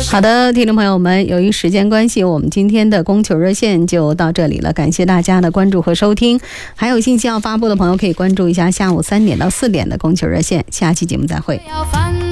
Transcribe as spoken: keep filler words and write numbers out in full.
好的，听众朋友们，由于时间关系，我们今天的供求热线就到这里了，感谢大家的关注和收听。还有信息要发布的朋友可以关注一下下午三点到四点的供求热线，下期节目再会。